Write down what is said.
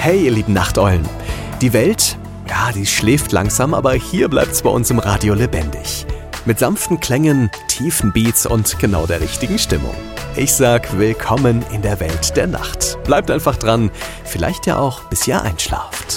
Hey, ihr lieben Nachteulen. Die Welt, ja, die schläft langsam, aber hier bleibt's bei uns im Radio lebendig. Mit sanften Klängen, tiefen Beats und genau der richtigen Stimmung. Ich sag willkommen in der Welt der Nacht. Bleibt einfach dran, vielleicht ja auch bis ihr einschlaft.